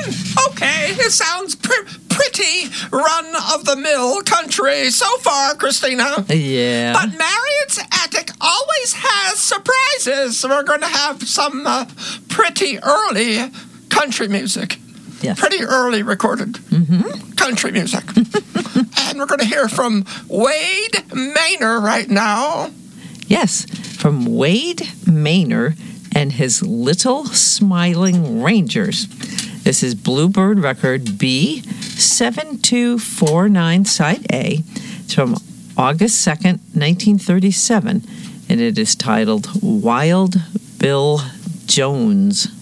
Okay, it sounds pretty run-of-the-mill country so far, Christina. Yeah. But Marriott's Attic always has surprises. We're going to have some pretty early country music. Yes. Pretty early recorded country music. And we're going to hear from Wade Maynor right now. Yes, from Wade Maynor and his Little Smiling Rangers. This is Bluebird record B7249 side A. It's from August 2nd, 1937, and it is titled Wild Bill Jones.